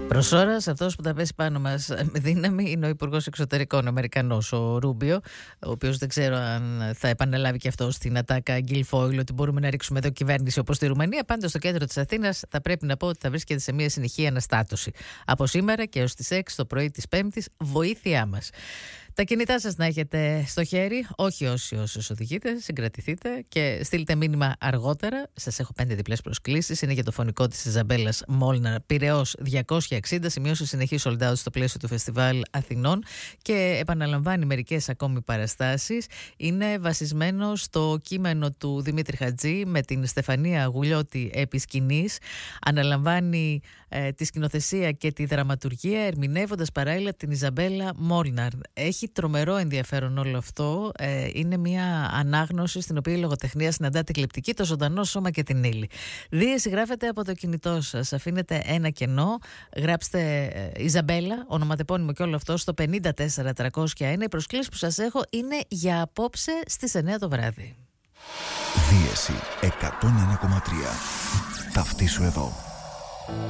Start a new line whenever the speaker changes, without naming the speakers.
Προς ώρας αυτός που τα πέσει πάνω μας με δύναμη είναι ο Υπουργός Εξωτερικών, ο Αμερικανός, ο Ρούμπιο, ο οποίος δεν ξέρω αν θα επαναλάβει και αυτό στην ατάκα Γκίλφόιλ ότι μπορούμε να ρίξουμε εδώ κυβέρνηση όπως στη Ρουμανία. Πάντως στο κέντρο της Αθήνας θα πρέπει να πω ότι θα βρίσκεται σε μια συνεχή αναστάτωση. Από σήμερα και έως τις 6 το πρωί της Πέμπτης, βοήθειά μας. Τα κινητά σας να έχετε στο χέρι, όχι όσοι οδηγείτε, συγκρατηθείτε και στείλτε μήνυμα αργότερα. Σας έχω 5 διπλές προσκλήσεις. Είναι για το φωνικό της Ιζαμπέλας Μόλναρ, Πειραιώς 260, σημειώσει συνεχή sold out στο πλαίσιο του Φεστιβάλ Αθηνών και επαναλαμβάνει μερικές ακόμη παραστάσεις. Είναι βασισμένο στο κείμενο του Δημήτρη Χατζή με την Στεφανία Γουλιώτη επί σκηνής. Αναλαμβάνει τη σκηνοθεσία και τη δραματουργία, ερμηνεύοντας παράλληλα την Ιζαμπέλα Μόλναρ. Έχει τρομερό ενδιαφέρον όλο αυτό. Είναι μια ανάγνωση στην οποία η λογοτεχνία συναντά τη κλεπτική, το ζωντανό σώμα και την ύλη. Δίεση γράφετε από το κινητό σας. Αφήνετε ένα κενό. Γράψτε Ιζαμπέλα, ονοματεπώνυμο και όλο αυτό, στο 54301. Οι προσκλήσεις που σας έχω είναι για απόψε στις 9 το βράδυ.
Δίεση 101,3. Ταυτίσου εδώ.